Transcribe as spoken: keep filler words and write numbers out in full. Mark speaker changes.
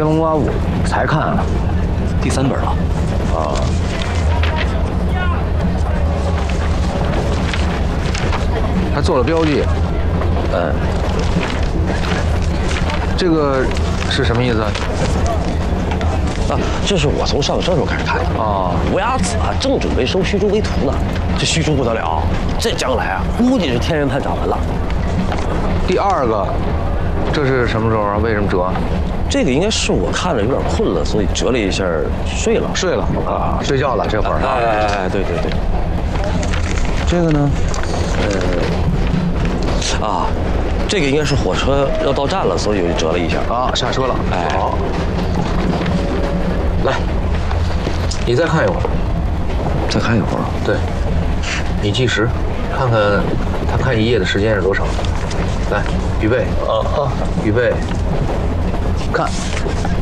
Speaker 1: 天龙八部才看啊，
Speaker 2: 第三本了。
Speaker 1: 啊。还做了标记。
Speaker 2: 嗯，
Speaker 1: 这个是什么意思？
Speaker 2: 啊，这是我从上车时候开始看的
Speaker 1: 啊。
Speaker 2: 无崖子啊，正准备收虚竹为徒呢。这虚竹不得了，这将来啊，估计是天人判掌门了。
Speaker 1: 第二个，这是什么时候啊？为什么折？
Speaker 2: 这个应该是我看着有点困了，所以折了一下睡了。
Speaker 1: 睡了啊，睡觉了这会儿。
Speaker 2: 哎哎哎，对对对。
Speaker 1: 这个呢？
Speaker 2: 呃，啊，这个应该是火车要到站了，所以折了一下。
Speaker 1: 啊，下车了。
Speaker 2: 哎，
Speaker 1: 好。来，你再看一会儿。
Speaker 2: 再看一会儿。
Speaker 1: 对，你计时，看看他看一页的时间是多少。来，预备。啊啊，预备，看。